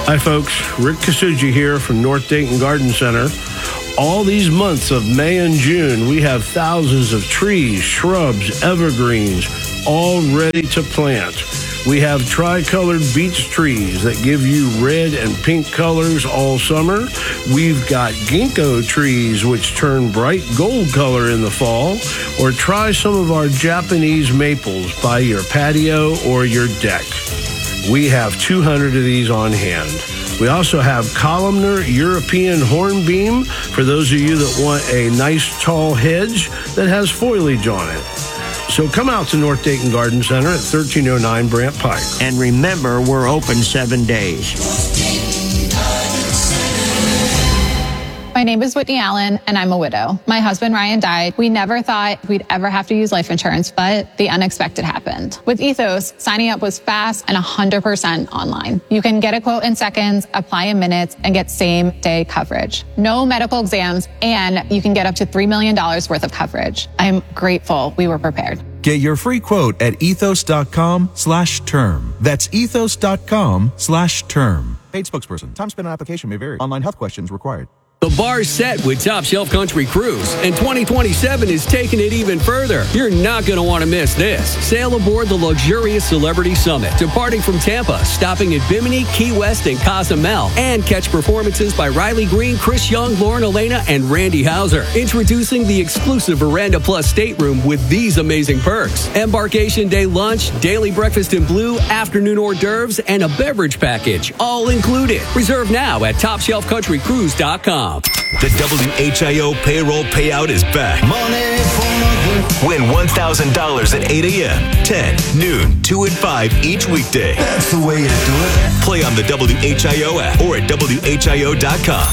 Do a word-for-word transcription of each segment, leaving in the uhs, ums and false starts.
Hi, folks. Rick Kasuji here from North Dayton Garden Center. All these months of May and June, we have thousands of trees, shrubs, evergreens, all ready to plant. We have tricolored beech trees that give you red and pink colors all summer. We've got ginkgo trees, which turn bright gold color in the fall. Or try some of our Japanese maples by your patio or your deck. We have two hundred of these on hand. We also have columnar European hornbeam for those of you that want a nice tall hedge that has foliage on it. So come out to North Dayton Garden Center at thirteen oh nine Brant Pike. And remember, we're open seven days. My name is Whitney Allen, and I'm a widow. My husband, Ryan, died. We never thought we'd ever have to use life insurance, but the unexpected happened. With Ethos, signing up was fast and one hundred percent online. You can get a quote in seconds, apply in minutes, and get same-day coverage. No medical exams, and you can get up to three million dollars worth of coverage. I'm grateful we were prepared. Get your free quote at ethos.com slash term. That's ethos.com slash term. Paid spokesperson. Time spent on application may vary. Online health questions required. The bar's set with Top Shelf Country Cruise, and twenty twenty-seven is taking it even further. You're not going to want to miss this. Sail aboard the luxurious Celebrity Summit, departing from Tampa, stopping at Bimini, Key West, and Cozumel, and catch performances by Riley Green, Chris Young, Lauren Elena, and Randy Hauser. Introducing the exclusive Veranda Plus stateroom with these amazing perks. Embarkation day lunch, daily breakfast in blue, afternoon hors d'oeuvres, and a beverage package, all included. Reserve now at top shelf country cruise dot com. The W H I O payroll payout is back. Money for Win one thousand dollars at eight a.m., ten, noon, two, and five each weekday. That's the way to do it. Play on the W H I O app or at W H I O dot com.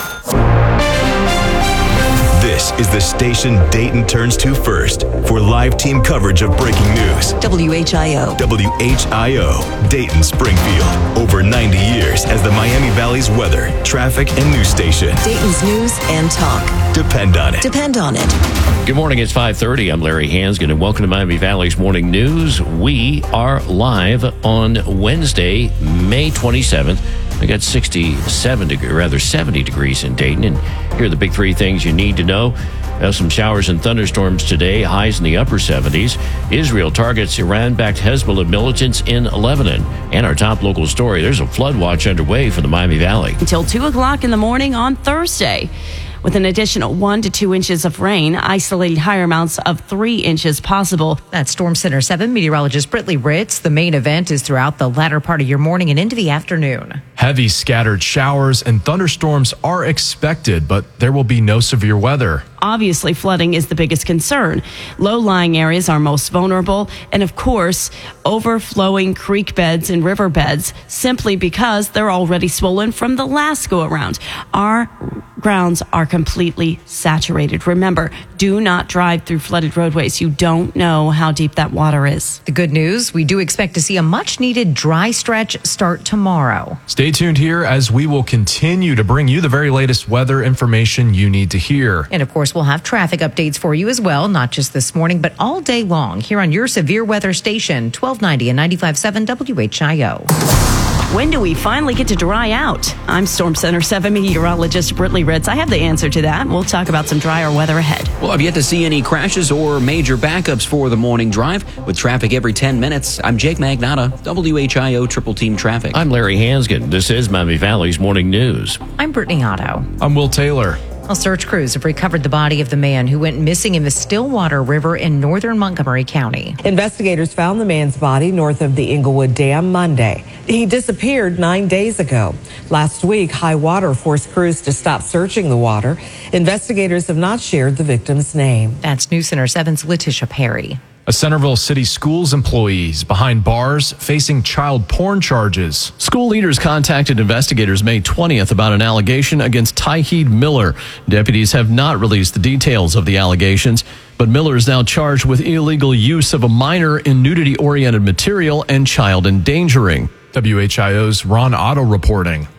This is the station Dayton turns to first for live team coverage of breaking news. W H I O. W H I O, Dayton Springfield. Over ninety years as the Miami Valley's weather, traffic, and news station. Dayton's news and talk. Depend on it. Depend on it. Good morning. It's five thirty. I'm Larry Hansgen, and welcome to Miami Valley's Morning News. We are live on Wednesday, May twenty-seventh. We got sixty-seven, deg- rather seventy degrees in Dayton, and here are the big three things you need to know. We have some showers and thunderstorms today, highs in the upper seventies. Israel targets Iran-backed Hezbollah militants in Lebanon. And our top local story, there's a flood watch underway for the Miami Valley. Until two o'clock in the morning on Thursday. With an additional one to two inches of rain, isolated higher amounts of three inches possible. That's Storm Center seven meteorologist Britley Ritz. The main event is throughout the latter part of your morning and into the afternoon. Heavy scattered showers and thunderstorms are expected, but there will be no severe weather. Obviously, flooding is the biggest concern. Low-lying areas are most vulnerable, and of course, overflowing creek beds and river beds, simply because they're already swollen from the last go-around. Our grounds are completely saturated. Remember, do not drive through flooded roadways. You don't know how deep that water is. The good news, we do expect to see a much-needed dry stretch start tomorrow. Stay tuned here as we will continue to bring you the very latest weather information you need to hear. And of course, we'll have traffic updates for you as well, not just this morning, but all day long here on your severe weather station, twelve ninety and ninety-five point seven W H I O. When do we finally get to dry out? I'm Storm Center seven meteorologist Britley Ritz. I have the answer to that. We'll talk about some drier weather ahead. Well, I've yet to see any crashes or major backups for the morning drive. With traffic every ten minutes, I'm Jake Magnotta, W H I O Triple Team Traffic. I'm Larry Hansgen. This is Miami Valley's Morning News. I'm Brittany Otto. I'm Will Taylor. Well, search crews have recovered the body of the man who went missing in the Stillwater River in northern Montgomery County. Investigators found the man's body north of the Inglewood Dam Monday. He disappeared nine days ago. Last week, high water forced crews to stop searching the water. Investigators have not shared the victim's name. That's News Center seven's Letitia Perry. A Centerville City Schools employees behind bars facing child porn charges. School leaders contacted investigators May twentieth about an allegation against Tyheed Miller. Deputies have not released the details of the allegations, but Miller is now charged with illegal use of a minor in nudity-oriented material and child endangering. W H I O's Ron Otto reporting.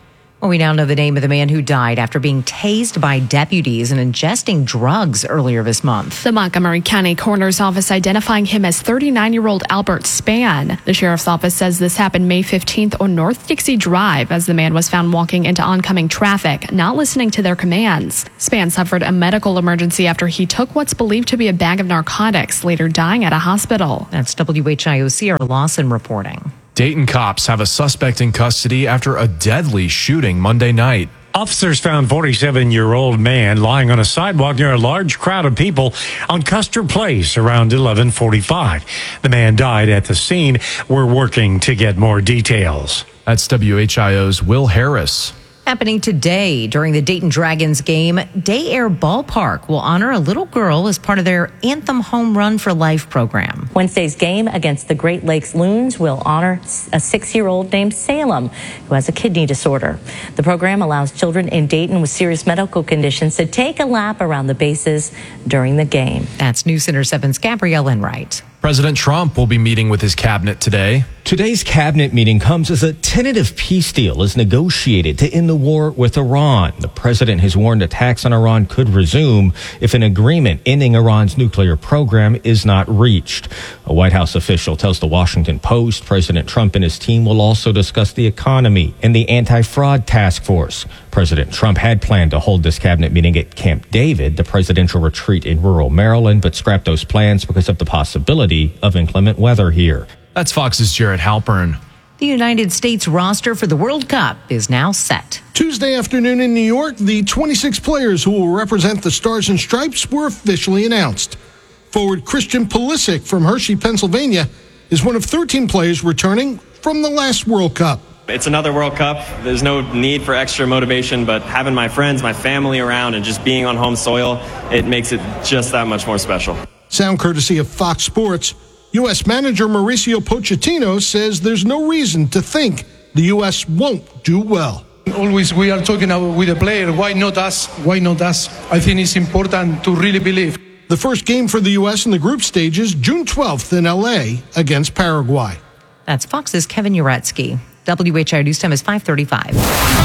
Well, we now know the name of the man who died after being tased by deputies and ingesting drugs earlier this month. The Montgomery County Coroner's Office identifying him as thirty-nine-year-old Albert Spann. The sheriff's office says this happened May fifteenth on North Dixie Drive as the man was found walking into oncoming traffic, not listening to their commands. Spann suffered a medical emergency after he took what's believed to be a bag of narcotics, later dying at a hospital. That's W H I O Sierra Lawson reporting. Dayton cops have a suspect in custody after a deadly shooting Monday night. Officers found forty-seven-year-old man lying on a sidewalk near a large crowd of people on Custer Place around eleven forty-five. The man died at the scene. We're working to get more details. That's W H I O's Will Harris. Happening today during the Dayton Dragons game, Day Air Ballpark will honor a little girl as part of their Anthem Home Run for Life program. Wednesday's game against the Great Lakes Loons will honor a six-year-old named Salem who has a kidney disorder. The program allows children in Dayton with serious medical conditions to take a lap around the bases during the game. That's News Center seven's Gabrielle Enright. President Trump will be meeting with his cabinet today. Today's cabinet meeting comes as a tentative peace deal is negotiated to end the war with Iran. The president has warned attacks on Iran could resume if an agreement ending Iran's nuclear program is not reached. A White House official tells the Washington Post President Trump and his team will also discuss the economy and the anti-fraud task force. President Trump had planned to hold this cabinet meeting at Camp David, the presidential retreat in rural Maryland, but scrapped those plans because of the possibility of inclement weather here. That's Fox's Jared Halpern. The United States roster for the World Cup is now set. Tuesday afternoon in New York, the twenty-six players who will represent the Stars and Stripes were officially announced. Forward Christian Pulisic from Hershey, Pennsylvania, is one of thirteen players returning from the last World Cup. It's another World Cup. There's no need for extra motivation, but having my friends, my family around, and just being on home soil, it makes it just that much more special. Sound courtesy of Fox Sports. U S manager Mauricio Pochettino says there's no reason to think the U S won't do well. Always we are talking with the player. Why not us? Why not us? I think it's important to really believe. The first game for the U S in the group stage is June twelfth in L A against Paraguay. That's Fox's Kevin Uretsky. W H I O News Time is five thirty-five.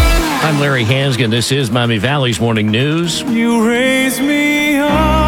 I'm Larry Hansgen. This is Miami Valley's Morning News. You raise me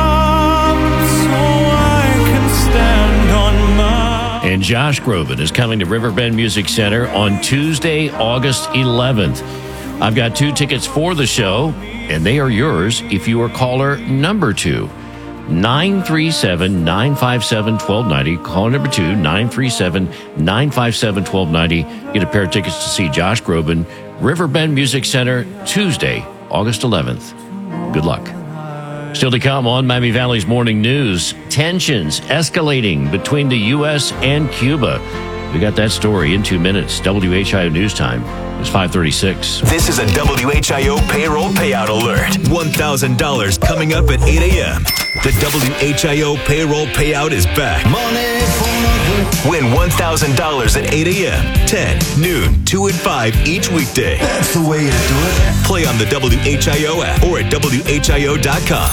up so I can stand on my... And Josh Groban is coming to Riverbend Music Center on Tuesday, August eleventh. I've got two tickets for the show, and they are yours if you are caller number two. nine three seven, nine five seven, one two nine zero. Call number two, nine three seven, nine five seven, one two nine zero. Get a pair of tickets to see Josh Groban, Riverbend Music Center, Tuesday, August eleventh. Good luck. Still to come on Miami Valley's Morning News, tensions escalating between the U S and Cuba. We got that story in two minutes. W H I O News Time is five thirty-six. This is a W H I O payroll payout alert. one thousand dollars coming up at eight a.m. The W H I O payroll payout is back. Money for Win one thousand dollars at eight a.m., ten, noon, two, and five each weekday. That's the way to do it. Play on the W H I O app or at W H I O dot com.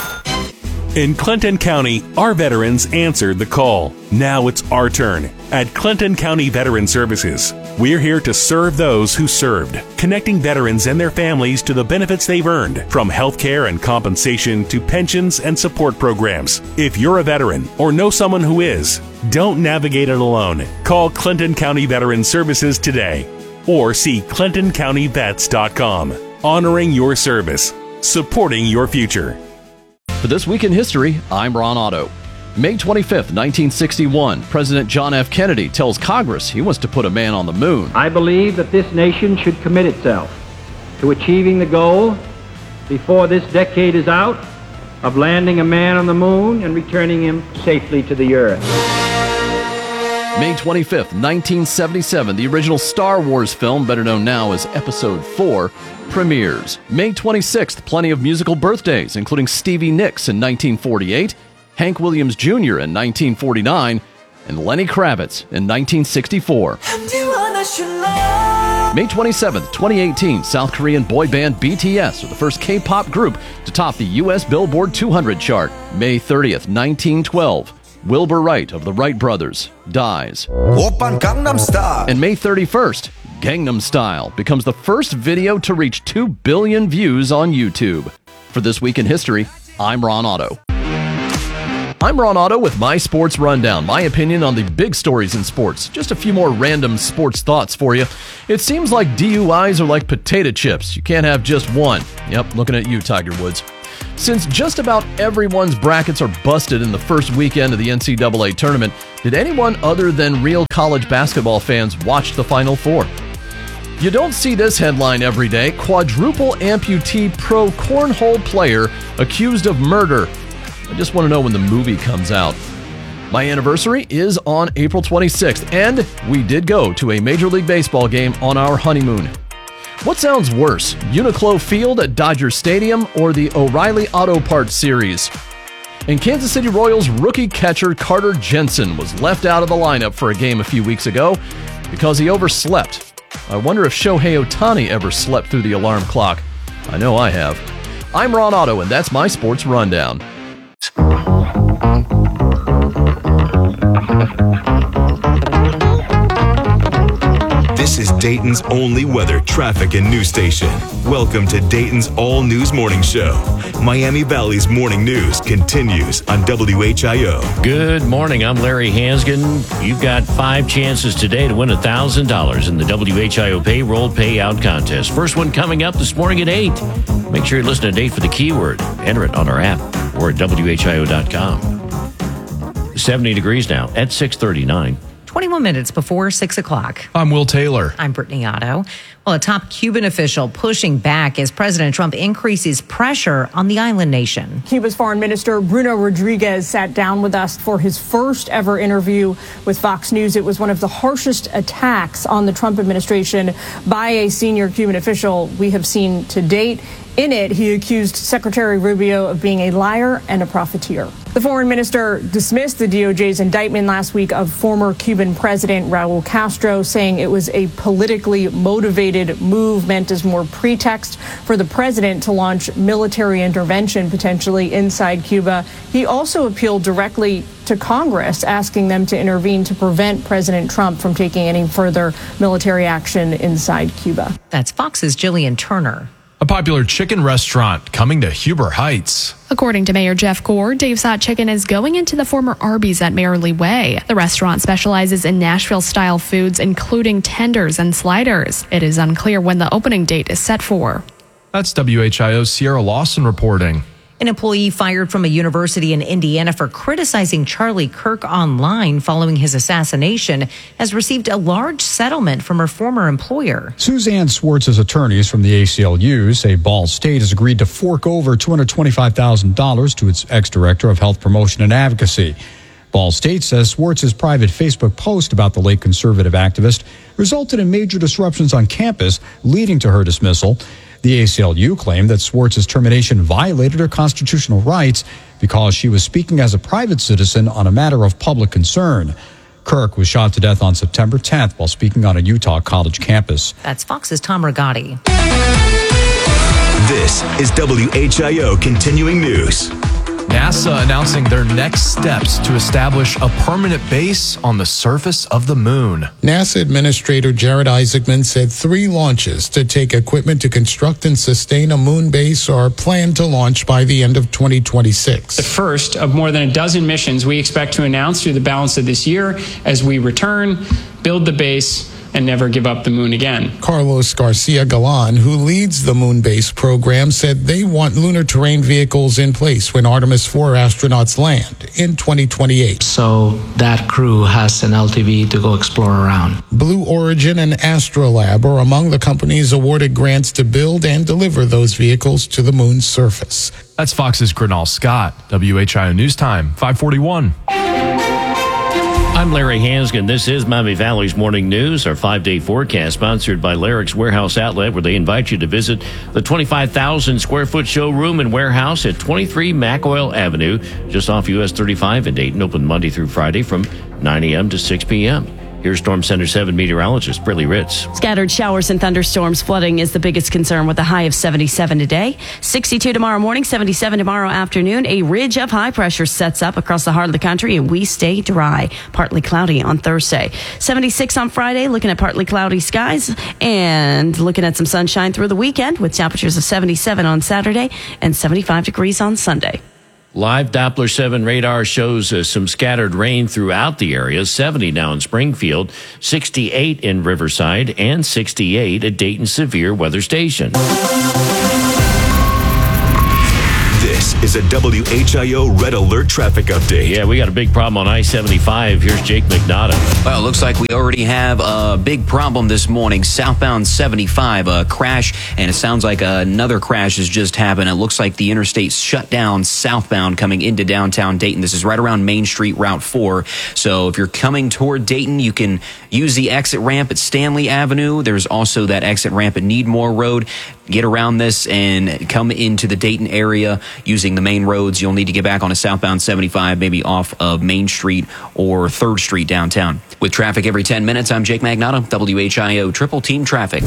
In Clinton County, our veterans answered the call. Now it's our turn. At Clinton County Veteran Services, we're here to serve those who served, connecting veterans and their families to the benefits they've earned, from health care and compensation to pensions and support programs. If you're a veteran or know someone who is, don't navigate it alone. Call Clinton County Veteran Services today or see clinton county vets dot com. Honoring your service, supporting your future. For This Week in History, I'm Ron Otto. May twenty-fifth, nineteen sixty-one, President John F. Kennedy tells Congress he wants to put a man on the moon. I believe that this nation should commit itself to achieving the goal before this decade is out of landing a man on the moon and returning him safely to the earth. May twenty-fifth, nineteen seventy-seven, the original Star Wars film, better known now as Episode four, premieres. May twenty-sixth, plenty of musical birthdays, including Stevie Nicks in nineteen forty-eight, Hank Williams Junior in nineteen forty-nine, and Lenny Kravitz in nineteen sixty-four. May twenty-seventh, twenty eighteen, South Korean boy band B T S are the first K-pop group to top the U S Billboard two hundred chart. May thirtieth, nineteen twelve, Wilbur Wright of the Wright Brothers dies. And May thirty-first, Gangnam Style becomes the first video to reach two billion views on YouTube. For This Week in History, I'm Ron Otto. I'm Ron Otto with My Sports Rundown, my opinion on the big stories in sports. Just a few more random sports thoughts for you. It seems like D U Is are like potato chips. You can't have just one. Yep, looking at you, Tiger Woods. Since just about everyone's brackets are busted in the first weekend of the N C double A tournament, did anyone other than real college basketball fans watch the Final Four? You don't see this headline every day. Quadruple amputee pro cornhole player accused of murder. I just want to know when the movie comes out. My anniversary is on April twenty-sixth, and we did go to a Major League Baseball game on our honeymoon. What sounds worse, Uniqlo Field at Dodger Stadium or the O'Reilly Auto Parts Series? And Kansas City Royals rookie catcher Carter Jensen was left out of the lineup for a game a few weeks ago because he overslept. I wonder if Shohei Ohtani ever slept through the alarm clock. I know I have. I'm Ron Otto, and that's my Sports Rundown. This is Dayton's only weather, traffic, and news station. Welcome to Dayton's All News Morning Show. Miami Valley's morning news continues on W H I O. Good morning. I'm Larry Hansgen. You've got five chances today to win one thousand dollars in the W H I O Payroll Payout Contest. First one coming up this morning at eight. Make sure you listen to eight for the keyword. Enter it on our app or at W H I O dot com. seventy degrees now at six thirty-nine. twenty-one minutes before six o'clock. I'm Will Taylor. I'm Brittany Otto. Well, a top Cuban official pushing back as President Trump increases pressure on the island nation. Cuba's Foreign Minister Bruno Rodriguez sat down with us for his first ever interview with Fox News. It was one of the harshest attacks on the Trump administration by a senior Cuban official we have seen to date. In it, he accused Secretary Rubio of being a liar and a profiteer. The foreign minister dismissed the D O J's indictment last week of former Cuban President Raul Castro, saying it was a politically motivated move meant as more pretext for the president to launch military intervention potentially inside Cuba. He also appealed directly to Congress, asking them to intervene to prevent President Trump from taking any further military action inside Cuba. That's Fox's Jillian Turner. A popular chicken restaurant coming to Huber Heights. According to Mayor Jeff Gore, Dave's Hot Chicken is going into the former Arby's at Merrily Way. The restaurant specializes in Nashville-style foods, including tenders and sliders. It is unclear when the opening date is set for. That's W H I O's Sierra Lawson reporting. An employee fired from a university in Indiana for criticizing Charlie Kirk online following his assassination has received a large settlement from her former employer. Suzanne Swartz's attorneys from the A C L U say Ball State has agreed to fork over two hundred twenty-five thousand dollars to its ex-director of health promotion and advocacy. Ball State says Swartz's private Facebook post about the late conservative activist resulted in major disruptions on campus, leading to her dismissal. The A C L U claimed that Swartz's termination violated her constitutional rights because she was speaking as a private citizen on a matter of public concern. Kirk was shot to death on September tenth while speaking on a Utah college campus. That's Fox's Tom Rigotti. This is W H I O Continuing News. NASA announcing their next steps to establish a permanent base on the surface of the moon. NASA Administrator Jared Isaacman said three launches to take equipment to construct and sustain a moon base are planned to launch by the end of twenty twenty-six. The first of more than a dozen missions we expect to announce through the balance of this year as we return, build the base, and never give up the moon again. Carlos Garcia Galan, who leads the moon base program, said they want lunar terrain vehicles in place when Artemis four astronauts land in twenty twenty-eight. So that crew has an L T V to go explore around. Blue Origin and Astrolab are among the companies awarded grants to build and deliver those vehicles to the moon's surface. That's Fox's Gernal Scott. W H I O News Time, five forty-one. I'm Larry Hansgen. This is Miami Valley's Morning News, our five-day forecast sponsored by Larrick's Warehouse Outlet, where they invite you to visit the twenty-five thousand square foot showroom and warehouse at twenty-three McOil Avenue, just off U S thirty-five in Dayton, open Monday through Friday from nine a.m. to six p.m. Here's Storm Center seven meteorologist Briley Ritz. Scattered showers and thunderstorms. Flooding is the biggest concern with a high of seventy-seven today. sixty-two tomorrow morning, seventy-seven tomorrow afternoon. A ridge of high pressure sets up across the heart of the country and we stay dry. Partly cloudy on Thursday. seventy-six on Friday, looking at partly cloudy skies and looking at some sunshine through the weekend with temperatures of seventy-seven on Saturday and seventy-five degrees on Sunday. Live Doppler seven radar shows uh, some scattered rain throughout the area. seventy now in Springfield, sixty-eight in Riverside, and sixty-eight at Dayton Severe Weather Station. This is a W H I O Red Alert traffic update. Yeah, we got a big problem on I seventy-five. Here's Jake McNaughton. Well, it looks like we already have a big problem this morning. Southbound seventy-five, a crash, and it sounds like another crash has just happened. It looks like the interstate's shut down southbound coming into downtown Dayton. This is right around Main Street, Route four. So if you're coming toward Dayton, you can use the exit ramp at Stanley Avenue. There's also that exit ramp at Needmore Road. Get around this and come into the Dayton area using the main roads. You'll need to get back on a southbound seventy-five, maybe off of Main Street or third Street downtown. With traffic every ten minutes, I'm Jake Magnotta, W H I O Triple Team Traffic.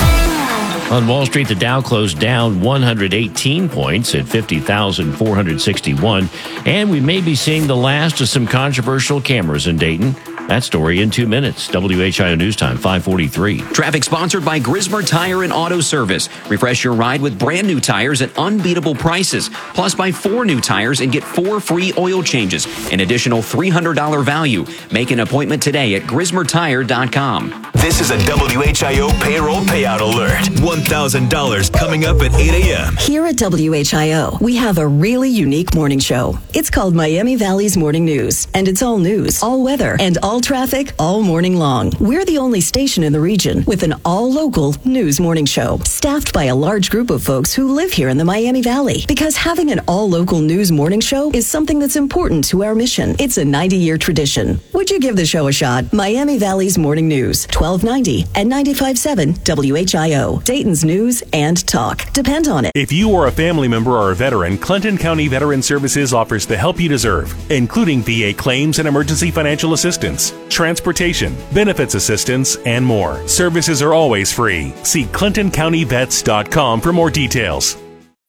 On Wall Street, the Dow closed down one hundred eighteen points at fifty thousand four hundred sixty-one. And we may be seeing the last of some controversial cameras in Dayton. That story in two minutes. W H I O News Time, five forty-three. Traffic sponsored by Grismer Tire and Auto Service. Refresh your ride with brand new tires at unbeatable prices. Plus, buy four new tires and get four free oil changes. An additional three hundred dollars value. Make an appointment today at grismer tire dot com. This is a W H I O payroll payout alert. one thousand dollars coming up at eight a.m. Here at W H I O, we have a really unique morning show. It's called Miami Valley's Morning News, and it's all news, all weather, and all traffic all morning long. We're the only station in the region with an all-local news morning show, staffed by a large group of folks who live here in the Miami Valley. Because having an all-local news morning show is something that's important to our mission. It's a ninety-year tradition. Would you give the show a shot? Miami Valley's Morning News, twelve ninety and ninety-five point seven W H I O, Dayton's news and talk. Depend on it. If you or a family member are a veteran, Clinton County Veteran Services offers the help you deserve, including V A claims and emergency financial assistance, transportation, benefits assistance, and more. Services are always free. See clinton county vets dot com for more details.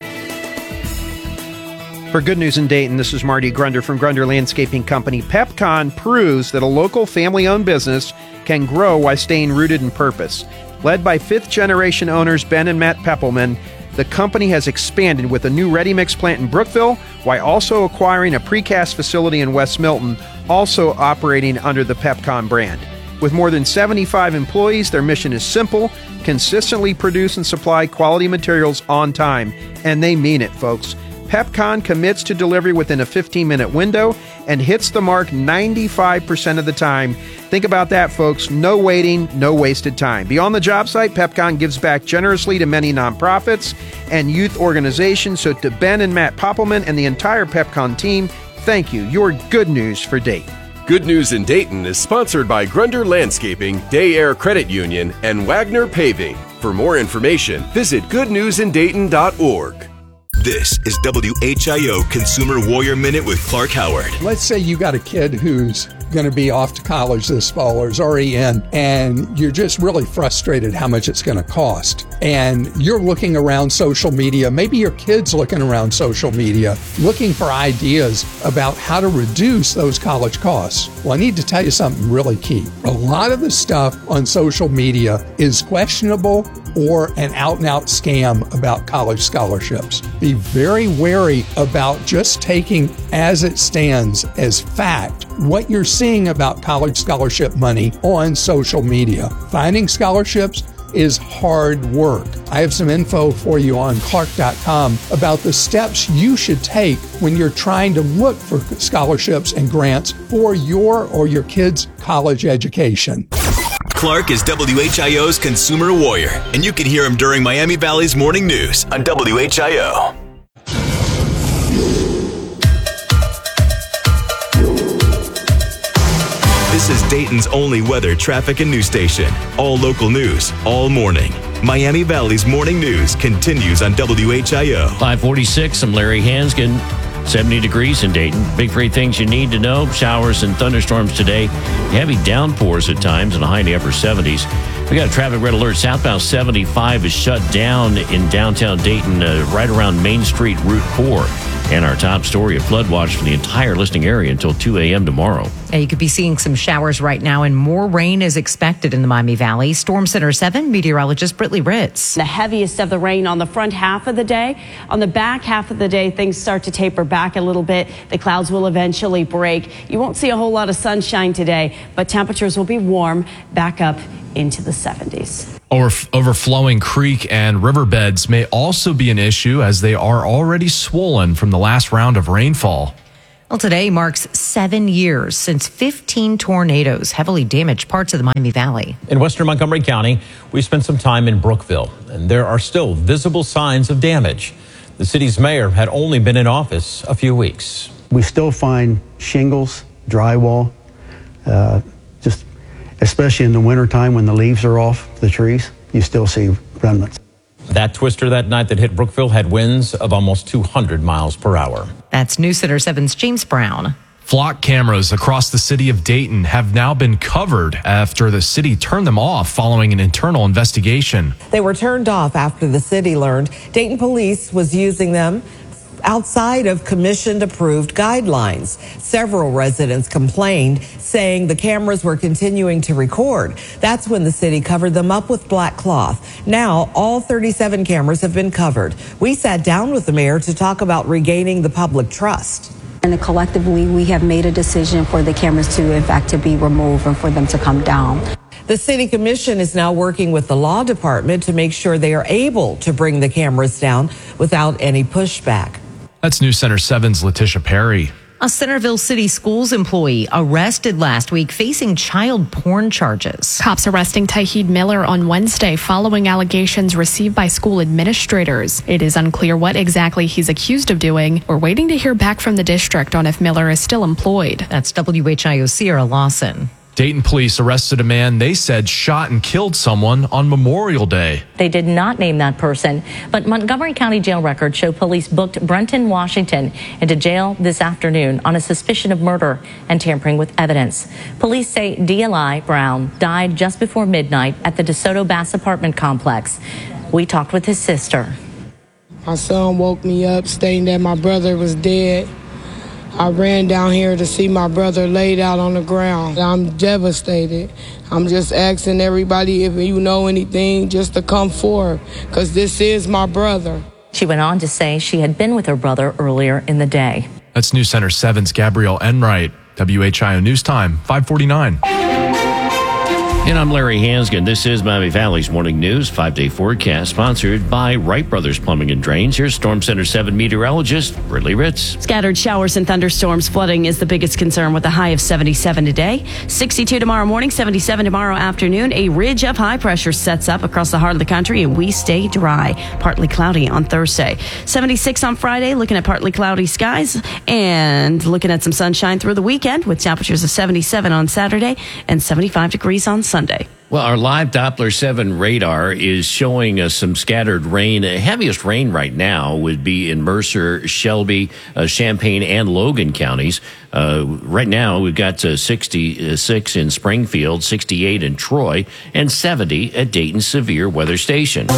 For Good News in Dayton, this is Marty Grunder from Grunder Landscaping Company. PepCon proves that a local family-owned business can grow while staying rooted in purpose. Led by fifth-generation owners Ben and Matt Peppelman, the company has expanded with a new ready-mix plant in Brookville while also acquiring a precast facility in West Milton, also operating under the PepCon brand. With more than seventy-five employees, their mission is simple: consistently produce and supply quality materials on time. And they mean it, folks. PepCon commits to delivery within a fifteen-minute window and hits the mark ninety-five percent of the time. Think about that, folks. No waiting, no wasted time. Beyond the job site, PepCon gives back generously to many nonprofits and youth organizations. So to Ben and Matt Poppelman and the entire PepCon team, thank you. You're good news for Dayton. Good News in Dayton is sponsored by Grunder Landscaping, Day Air Credit Union, and Wagner Paving. For more information, visit good news in dayton dot org. This is W H I O Consumer Warrior Minute with Clark Howard. Let's say you got a kid who's going to be off to college this fall or is already in, and you're just really frustrated how much it's going to cost. And you're looking around social media, maybe your kid's looking around social media, looking for ideas about how to reduce those college costs. Well, I need to tell you something really key. A lot of the stuff on social media is questionable or an out-and-out scam about college scholarships. Be very wary about just taking as it stands as fact what you're seeing about college scholarship money on social media. Finding scholarships is hard work. I have some info for you on clark dot com about the steps you should take when you're trying to look for scholarships and grants for your or your kid's college education. Clark is W H I O's Consumer Warrior, and you can hear him during Miami Valley's Morning News on W H I O. This is Dayton's only weather, traffic, and news station. All local news, all morning. Miami Valley's Morning News continues on W H I O. five forty-six, I'm Larry Hansgen. seventy degrees in Dayton. Big three things you need to know. Showers and thunderstorms today. Heavy downpours at times in the high and the upper seventies. We got a traffic red alert. Southbound seventy-five is shut down in downtown Dayton, uh, right around Main Street, Route four. And our top story, a flood watch for the entire listening area until two a.m. tomorrow. Yeah, you could be seeing some showers right now, and more rain is expected in the Miami Valley. Storm Center seven meteorologist Brittany Ritz. The heaviest of the rain on the front half of the day. On the back half of the day, things start to taper back a little bit. The clouds will eventually break. You won't see a whole lot of sunshine today, but temperatures will be warm back up into the seventies. Over, overflowing creek and riverbeds may also be an issue as they are already swollen from the last round of rainfall. Well, today marks seven years since fifteen tornadoes heavily damaged parts of the Miami Valley. In western Montgomery County, we spent some time in Brookville, and there are still visible signs of damage. The city's mayor had only been in office a few weeks. We still find shingles, drywall, uh, just especially in the wintertime when the leaves are off the trees, you still see remnants. That twister that night that hit Brookville had winds of almost two hundred miles per hour. That's News Center seven's James Brown. Flock cameras across the city of Dayton have now been covered after the city turned them off following an internal investigation. They were turned off after the city learned Dayton police was using them outside of commissioned approved guidelines. Several residents complained, saying the cameras were continuing to record. That's when the city covered them up with black cloth. Now, all thirty-seven cameras have been covered. We sat down with the mayor to talk about regaining the public trust. And collectively, we have made a decision for the cameras to, in fact, to be removed and for them to come down. The city commission is now working with the law department to make sure they are able to bring the cameras down without any pushback. That's News Center seven's Letitia Perry. A Centerville City Schools employee arrested last week facing child porn charges. Cops arresting Tyheed Miller on Wednesday following allegations received by school administrators. It is unclear what exactly he's accused of doing. We're waiting to hear back from the district on if Miller is still employed. That's W H I O Sierra Lawson. Dayton police arrested a man they said shot and killed someone on Memorial Day. They did not name that person, but Montgomery County jail records show police booked Brenton Washington into jail this afternoon on a suspicion of murder and tampering with evidence. Police say D L I Brown died just before midnight at the DeSoto Bass apartment complex. We talked with his sister. My son woke me up stating that my brother was dead. I ran down here to see my brother laid out on the ground. I'm devastated. I'm just asking everybody, if you know anything, just to come forward, because this is my brother. She went on to say she had been with her brother earlier in the day. That's News Center seven's Gabrielle Enright. W H I O News Time, five forty-nine. And I'm Larry Hansgen. This is Miami Valley's Morning News five-day forecast, sponsored by Wright Brothers Plumbing and Drains. Here's Storm Center seven meteorologist Brittany Ritz. Scattered showers and thunderstorms. Flooding is the biggest concern with a high of seventy-seven today. sixty-two tomorrow morning, seventy-seven tomorrow afternoon. A ridge of high pressure sets up across the heart of the country, and we stay dry. Partly cloudy on Thursday. seventy-six on Friday, looking at partly cloudy skies and looking at some sunshine through the weekend with temperatures of seventy-seven on Saturday and seventy-five degrees on Sunday. Well, our live Doppler seven radar is showing us some scattered rain. The heaviest rain right now would be in Mercer, Shelby, uh, Champaign, and Logan counties. Uh, right now, we've got uh, sixty-six in Springfield, sixty-eight in Troy, and seventy at Dayton Severe Weather Station.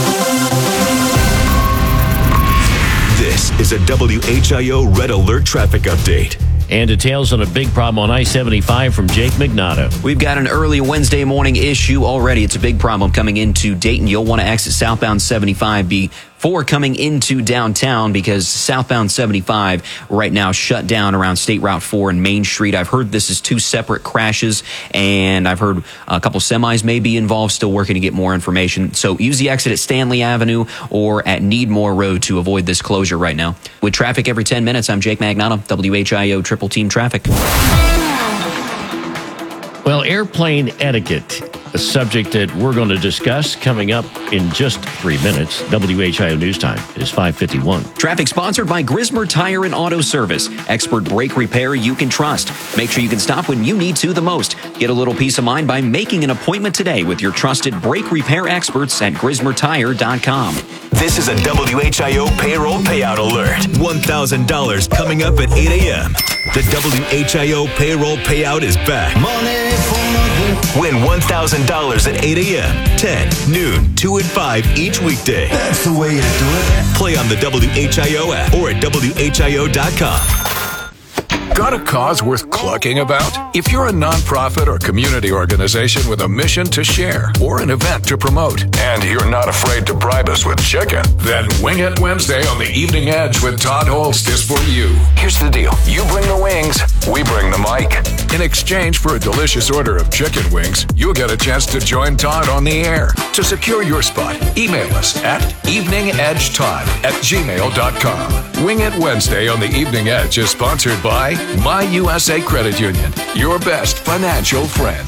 This is a W H I O Red Alert Traffic Update. And details on a big problem on I seventy-five from Jake Magnato. We've got an early Wednesday morning issue already. It's a big problem coming into Dayton. You'll want to exit southbound seventy-five before coming into downtown, because southbound seventy-five right now shut down around State Route four and Main Street. I've heard this is two separate crashes, and I've heard a couple semis may be involved. Still working to get more information. So use the exit at Stanley Avenue or at Needmore Road to avoid this closure right now. With traffic every ten minutes, I'm Jake Magnato, W H I O Triple Team Traffic. Well, airplane etiquette a subject that we're going to discuss coming up in just three minutes. W H I O News Time is five fifty-one. Traffic sponsored by Grismer Tire and Auto Service. Expert brake repair you can trust. Make sure you can stop when you need to the most. Get a little peace of mind by making an appointment today with your trusted brake repair experts at grismer tire dot com. This is a W H I O payroll payout alert. one thousand dollars coming up at eight a.m. The W H I O payroll payout is back. Win one thousand dollars at eight a.m., ten, noon, two, and five each weekday. That's the way to do it. Play on the W H I O app or at W H I O dot com. Got a cause worth clucking about? If you're a nonprofit or community organization with a mission to share or an event to promote, and you're not afraid to bribe us with chicken, then Wing It Wednesday on the Evening Edge with Todd Holst is for you. Here's the deal. You bring the wings, we bring the mic. In exchange for a delicious order of chicken wings, you'll get a chance to join Todd on the air. To secure your spot, email us at eveningedgetodd at gmail dot com. Wing It Wednesday on the Evening Edge is sponsored by My U S A Credit Union, your best financial friend.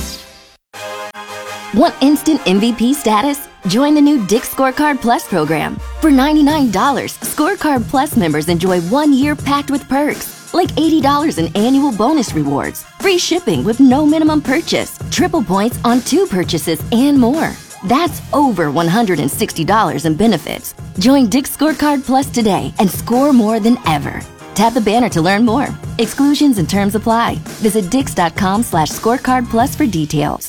Want instant M V P status? Join the new Dick's Scorecard Plus program. For ninety-nine dollars, Scorecard Plus members enjoy one year packed with perks, like eighty dollars in annual bonus rewards, free shipping with no minimum purchase, triple points on two purchases, and more. That's over one hundred sixty dollars in benefits. Join Dick's Scorecard Plus today and score more than ever. Tap the banner to learn more. Exclusions and terms apply. Visit dix.com slash scorecard plus for details.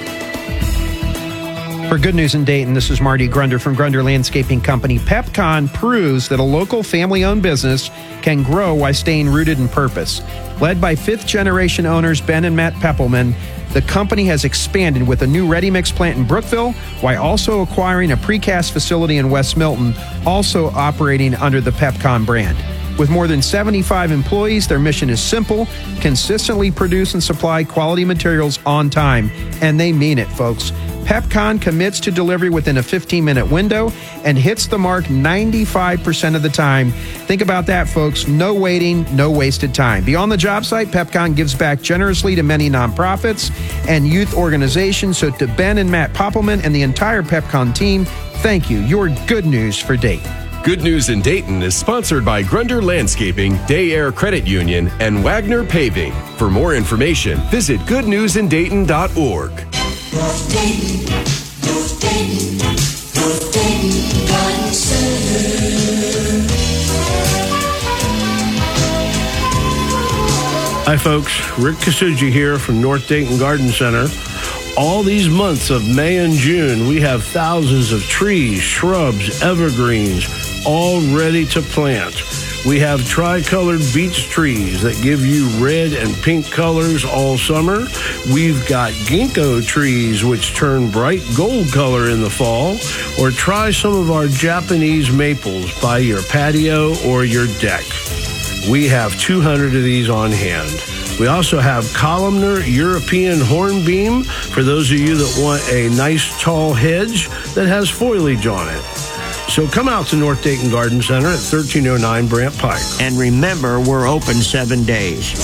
For Good News in Dayton, this is Marty Grunder from Grunder Landscaping Company. PepCon proves that a local family-owned business can grow while staying rooted in purpose. Led by fifth-generation owners Ben and Matt Peppelman, the company has expanded with a new ready-mix plant in Brookville while also acquiring a precast facility in West Milton, also operating under the PepCon brand. With more than seventy-five employees, their mission is simple: consistently produce and supply quality materials on time. And they mean it, folks. PepCon commits to delivery within a fifteen-minute window and hits the mark ninety-five percent of the time. Think about that, folks. No waiting, no wasted time. Beyond the job site, PepCon gives back generously to many nonprofits and youth organizations. So to Ben and Matt Poppelman and the entire PepCon team, thank you. Your good news for Dayton. Good News in Dayton is sponsored by Grunder Landscaping, Day Air Credit Union, and Wagner Paving. For more information, visit good news in dayton dot org. North Dayton, North Dayton, North Dayton Garden Center. Hi folks, Rick Kasuji here from North Dayton Garden Center. All these months of May and June, we have thousands of trees, shrubs, evergreens, all ready to plant. We have tricolored beech trees that give you red and pink colors all summer. We've got ginkgo trees which turn bright gold color in the fall. Or try some of our Japanese maples by your patio or your deck. We have two hundred of these on hand. We also have columnar European hornbeam for those of you that want a nice tall hedge that has foliage on it. So come out to North Dayton Garden Center at thirteen oh nine Brant Pike. And remember, we're open seven days.